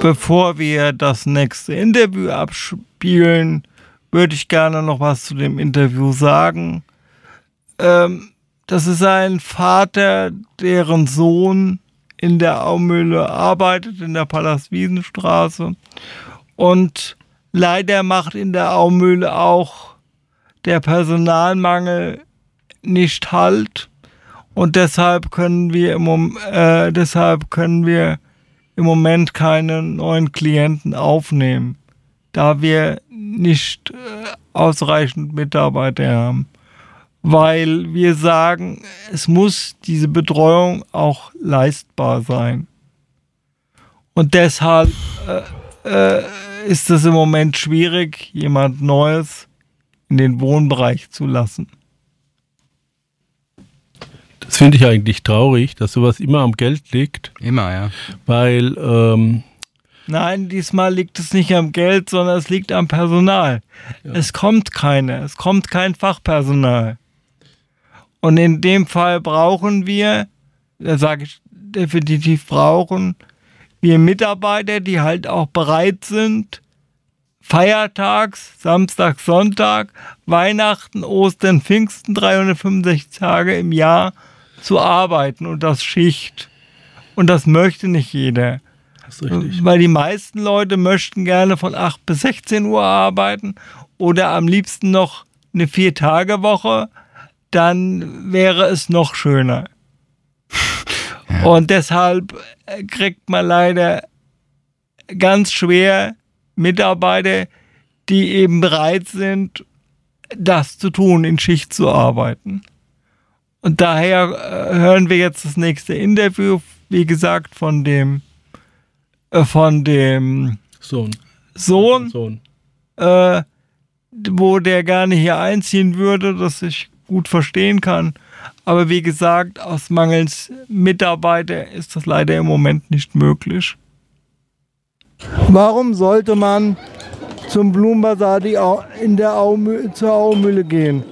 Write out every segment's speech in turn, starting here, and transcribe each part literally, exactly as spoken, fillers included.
bevor wir das nächste Interview abspielen, würde ich gerne noch was zu dem Interview sagen. Ähm, das ist ein Vater, deren Sohn in der Aumühle arbeitet, in der Pallas-Wiesenstraße. Und leider macht in der Aumühle auch der Personalmangel nicht Halt. Und deshalb können wir im, Mom- äh, deshalb können wir im Moment keine neuen Klienten aufnehmen, da wir nicht äh, ausreichend Mitarbeiter haben. Weil wir sagen, es muss diese Betreuung auch leistbar sein. Und deshalb äh, äh, ist es im Moment schwierig, jemand Neues in den Wohnbereich zu lassen. Das finde ich eigentlich traurig, dass sowas immer am Geld liegt. Immer, ja. Weil, ähm, Nein, diesmal liegt es nicht am Geld, sondern es liegt am Personal. Ja. Es kommt keine, es kommt kein Fachpersonal. Und in dem Fall brauchen wir, da sage ich definitiv brauchen, wir Mitarbeiter, die halt auch bereit sind, Feiertags, Samstag, Sonntag, Weihnachten, Ostern, Pfingsten, dreihundertfünfundsechzig Tage im Jahr zu arbeiten und das Schicht. Und das möchte nicht jeder. Das ist richtig. Weil die meisten Leute möchten gerne von acht bis sechzehn Uhr arbeiten oder am liebsten noch eine Vier-Tage-Woche. Dann wäre es noch schöner. Ja. Und deshalb kriegt man leider ganz schwer Mitarbeiter, die eben bereit sind, das zu tun, in Schicht zu arbeiten. Und daher äh, hören wir jetzt das nächste Interview, wie gesagt, von dem äh, von dem Sohn, Sohn, Sohn. Äh, wo der gerne hier einziehen würde, das ich gut verstehen kann. Aber wie gesagt, aus mangels Mitarbeiter ist das leider im Moment nicht möglich. Warum sollte man zum Blumenbasar die Au- in der Aumühle, zur Aumühle gehen?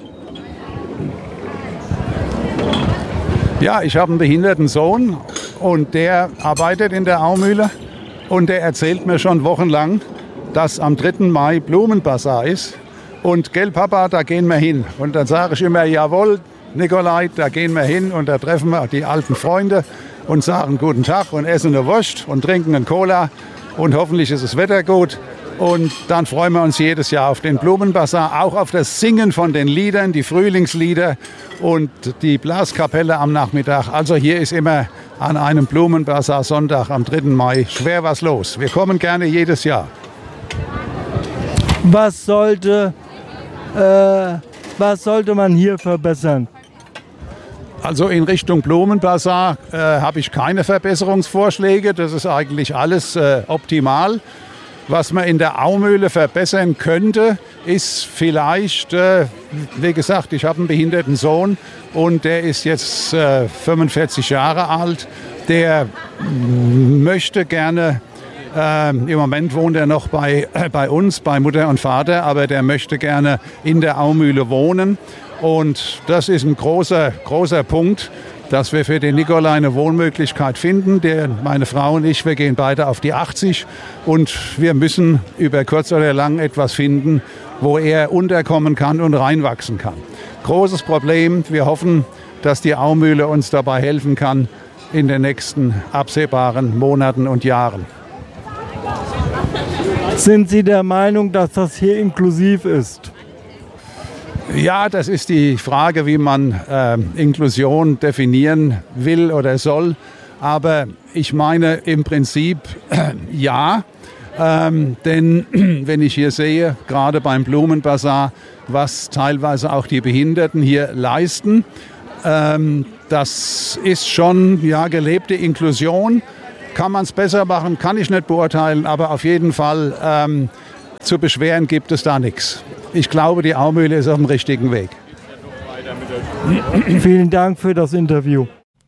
Ja, ich habe einen behinderten Sohn und der arbeitet in der Aumühle und der erzählt mir schon wochenlang, dass am dritten Mai Blumenbasar ist und gell Papa, da gehen wir hin. Und dann sage ich immer, jawohl Nikolai, da gehen wir hin und da treffen wir die alten Freunde und sagen guten Tag und essen eine Wurst und trinken einen Cola und hoffentlich ist das Wetter gut. Und dann freuen wir uns jedes Jahr auf den Blumenbasar, auch auf das Singen von den Liedern, die Frühlingslieder und die Blaskapelle am Nachmittag. Also hier ist immer an einem Blumenbasar Sonntag am dritten Mai schwer was los. Wir kommen gerne jedes Jahr. Was sollte, äh, was sollte man hier verbessern? Also in Richtung Blumenbasar äh, habe ich keine Verbesserungsvorschläge. Das ist eigentlich alles äh, optimal. Was man in der Aumühle verbessern könnte, ist vielleicht, äh, wie gesagt, ich habe einen behinderten Sohn und der ist jetzt äh, fünfundvierzig Jahre alt. Der möchte gerne, äh, im Moment wohnt er noch bei, äh, bei uns, bei Mutter und Vater, aber der möchte gerne in der Aumühle wohnen. Und das ist ein großer, großer Punkt, dass wir für den Nikolai eine Wohnmöglichkeit finden. Der, meine Frau und ich, wir gehen beide auf die achtzig und wir müssen über kurz oder lang etwas finden, wo er unterkommen kann und reinwachsen kann. Großes Problem. Wir hoffen, dass die Aumühle uns dabei helfen kann in den nächsten absehbaren Monaten und Jahren. Sind Sie der Meinung, dass das hier inklusiv ist? Ja, das ist die Frage, wie man äh, Inklusion definieren will oder soll. Aber ich meine im Prinzip äh, ja. Ähm, denn wenn ich hier sehe, gerade beim Blumenbasar, was teilweise auch die Behinderten hier leisten, ähm, das ist schon ja, gelebte Inklusion. Kann man es besser machen, kann ich nicht beurteilen, aber auf jeden Fall ähm, zu beschweren gibt es da nichts. Ich glaube, die Aumühle ist auf dem richtigen Weg. Vielen Dank für das Interview.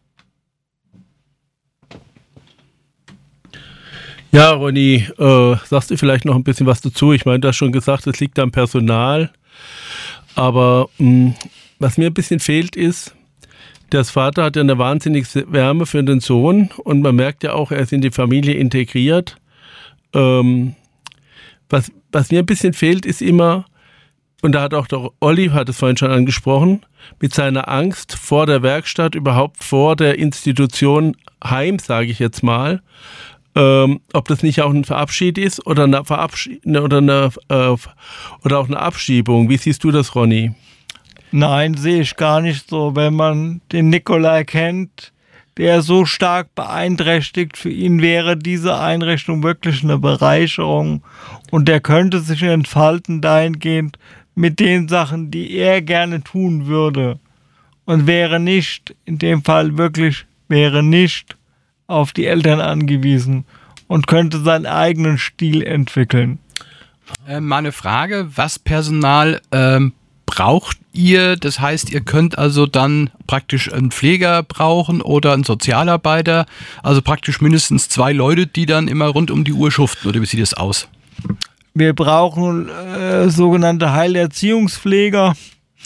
Ja, Ronny, äh, sagst du vielleicht noch ein bisschen was dazu? Ich meine, du hast schon gesagt, es liegt am Personal. Aber mh, was mir ein bisschen fehlt ist, der Vater hat ja eine wahnsinnige Wärme für den Sohn und man merkt ja auch, er ist in die Familie integriert. ähm, was, was mir ein bisschen fehlt, ist immer, und da hat auch der Olli, hat es vorhin schon angesprochen, mit seiner Angst vor der Werkstatt, überhaupt vor der Institution Heim, sage ich jetzt mal, ähm, ob das nicht auch ein Verabschied ist oder eine, Verabschied oder, eine äh, oder auch eine Abschiebung. Wie siehst du das, Ronny? Nein, sehe ich gar nicht so. Wenn man den Nikolai kennt, der so stark beeinträchtigt, für ihn wäre diese Einrichtung wirklich eine Bereicherung und der könnte sich entfalten dahingehend mit den Sachen, die er gerne tun würde und wäre nicht, in dem Fall wirklich, wäre nicht auf die Eltern angewiesen und könnte seinen eigenen Stil entwickeln. Äh, meine Frage, was Personal ähm, braucht ihr? Das heißt, ihr könnt also dann praktisch einen Pfleger brauchen oder einen Sozialarbeiter, also praktisch mindestens zwei Leute, die dann immer rund um die Uhr schuften, oder wie sieht das aus? Wir brauchen äh, sogenannte Heilerziehungspfleger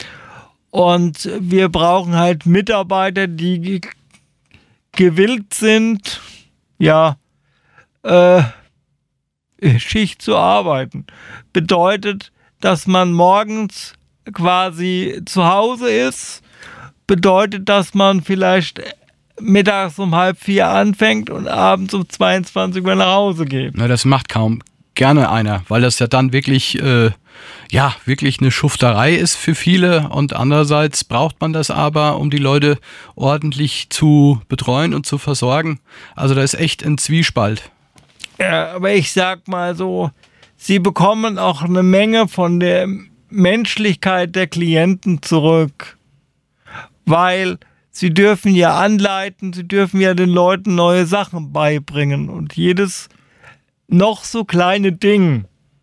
und wir brauchen halt Mitarbeiter, die ge- gewillt sind, ja, äh, Schicht zu arbeiten. Bedeutet, dass man morgens quasi zu Hause ist, bedeutet, dass man vielleicht mittags um halb vier anfängt und abends um zweiundzwanzig Uhr nach Hause geht. Na, das macht kaum gerne einer, weil das ja dann wirklich, äh, ja, wirklich eine Schufterei ist für viele und andererseits braucht man das aber, um die Leute ordentlich zu betreuen und zu versorgen. Also da ist echt ein Zwiespalt. Ja, aber ich sag mal so, sie bekommen auch eine Menge von der Menschlichkeit der Klienten zurück, weil sie dürfen ja anleiten, sie dürfen ja den Leuten neue Sachen beibringen und jedes noch so kleine Ding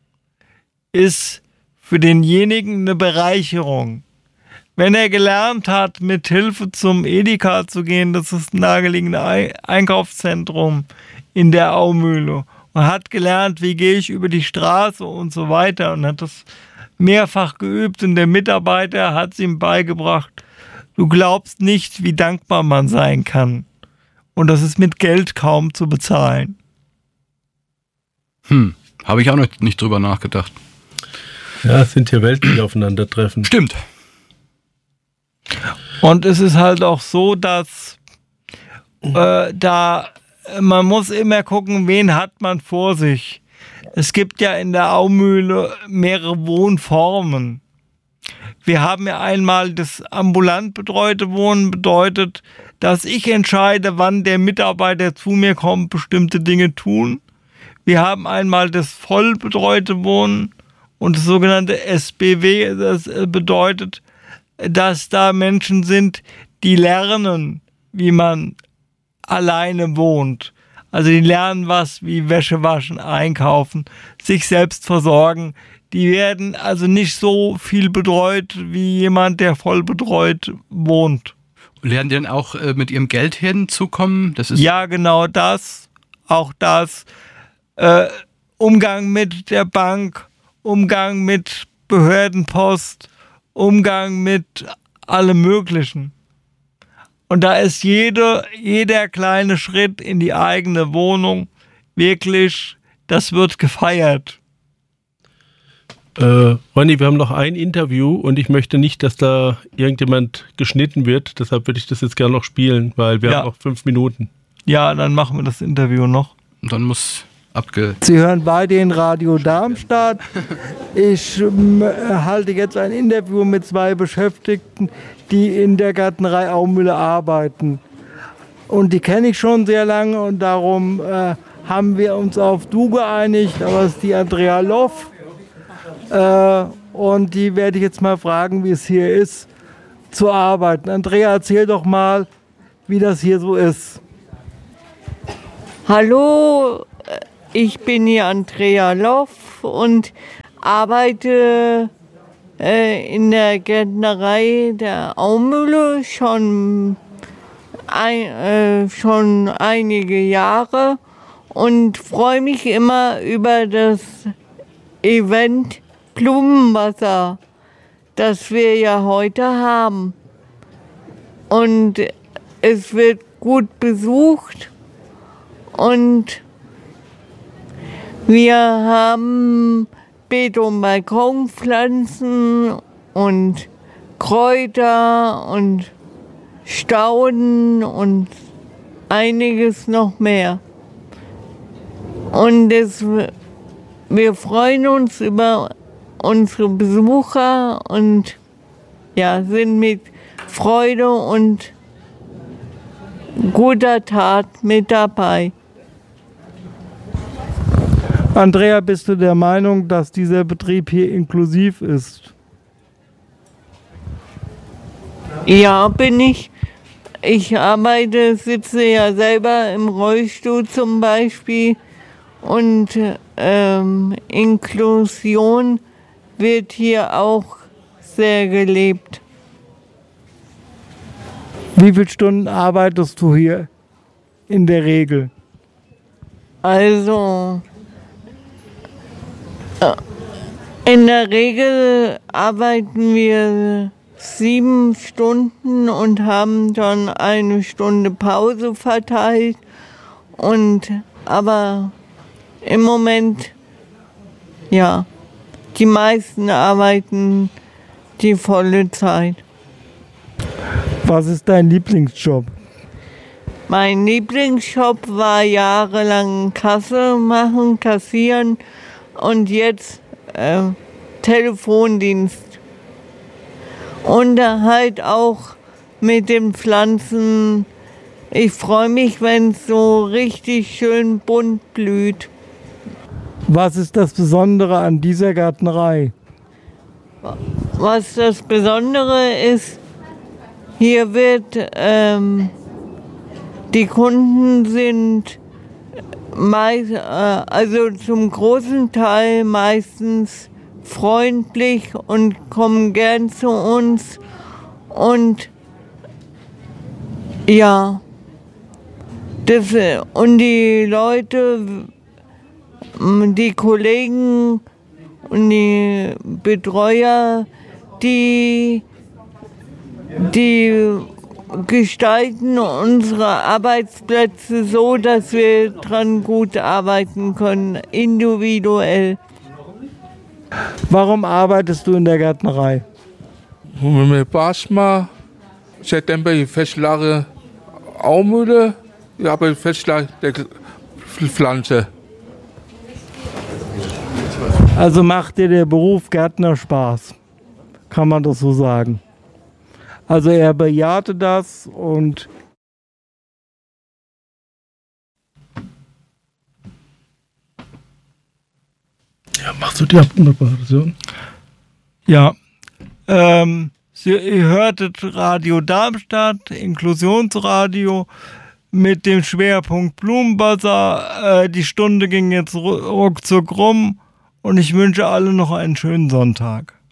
ist für denjenigen eine Bereicherung. Wenn er gelernt hat, mit Hilfe zum Edeka zu gehen, das ist ein nahegelegene Einkaufszentrum in der Aumühle, und hat gelernt, wie gehe ich über die Straße und so weiter und hat das mehrfach geübt und der Mitarbeiter hat es ihm beigebracht. Du glaubst nicht, wie dankbar man sein kann. Und das ist mit Geld kaum zu bezahlen. Hm, habe ich auch noch nicht drüber nachgedacht. Ja, es sind hier Welten, die aufeinandertreffen. Stimmt. Und es ist halt auch so, dass äh, da man muss immer gucken, wen hat man vor sich. Es gibt ja in der Aumühle mehrere Wohnformen. Wir haben ja einmal das ambulant betreute Wohnen, bedeutet, dass ich entscheide, wann der Mitarbeiter zu mir kommt, bestimmte Dinge tun. Wir haben einmal das voll betreute Wohnen und das sogenannte S B W. Das bedeutet, dass da Menschen sind, die lernen, wie man alleine wohnt. Also die lernen was wie Wäsche waschen, einkaufen, sich selbst versorgen. Die werden also nicht so viel betreut wie jemand, der voll betreut wohnt. Lernen die dann auch äh, mit ihrem Geld hinzukommen? Das ist ja, genau das. Auch das. Äh, Umgang mit der Bank, Umgang mit Behördenpost, Umgang mit allem Möglichen. Und da ist jede, jeder kleine Schritt in die eigene Wohnung wirklich, das wird gefeiert. Äh, Ronny, wir haben noch ein Interview und ich möchte nicht, dass da irgendjemand geschnitten wird. Deshalb würde ich das jetzt gerne noch spielen, weil wir ja. haben noch fünf Minuten. Ja, dann machen wir das Interview noch. Und dann muss abge... Sie hören beide in Radio Darmstadt. Ich äh, halte jetzt ein Interview mit zwei Beschäftigten, die in der Gärtnerei Aumühle arbeiten. Und die kenne ich schon sehr lange und darum äh, haben wir uns auf Du geeinigt. Aber es ist die Andrea Loff. Äh, und die werde ich jetzt mal fragen, wie es hier ist, zu arbeiten. Andrea, erzähl doch mal, wie das hier so ist. Hallo, ich bin hier Andrea Loff und arbeite äh, in der Gärtnerei der Aumühle schon, ein, äh, schon einige Jahre und freue mich immer über das Event Blumenwasser, das wir ja heute haben. Und es wird gut besucht und Wir haben Beet- und Balkonpflanzen und Kräuter und Stauden und einiges noch mehr. Und es, wir freuen uns über unsere Besucher und ja, sind mit Freude und guter Tat mit dabei. Andrea, bist du der Meinung, dass dieser Betrieb hier inklusiv ist? Ja, bin ich. Ich arbeite, sitze ja selber im Rollstuhl zum Beispiel und ähm, Inklusion wird hier auch sehr gelebt. Wie viele Stunden arbeitest du hier in der Regel? Also in der Regel arbeiten wir sieben Stunden und haben dann eine Stunde Pause verteilt. Und aber im Moment, ja, die meisten arbeiten die volle Zeit. Was ist dein Lieblingsjob? Mein Lieblingsjob war jahrelang Kasse machen, kassieren und jetzt äh, Telefondienst. Und halt auch mit den Pflanzen. Ich freue mich, wenn es so richtig schön bunt blüht. Was ist das Besondere an dieser Gärtnerei? Was das Besondere ist, hier wird, ähm, die Kunden sind meist, äh, also zum großen Teil meistens freundlich und kommen gern zu uns. Und ja, das, und die Leute, die Kollegen und die Betreuer, die, die gestalten unsere Arbeitsplätze so, dass wir dran gut arbeiten können, individuell. Warum arbeitest du in der Gärtnerei? Mit Basma, September ich festlage Aumühle, ich habe festlage der Pflanze. Also macht dir der Beruf Gärtner Spaß? Kann man das so sagen? Also er bejahte das und Ja, machst du die Abmoderation? ja, ähm, Sie, ihr hörtet Radio Darmstadt, Inklusionsradio mit dem Schwerpunkt Blumenbazar. Äh, die Stunde ging jetzt ruckzuck rum und ich wünsche allen noch einen schönen Sonntag.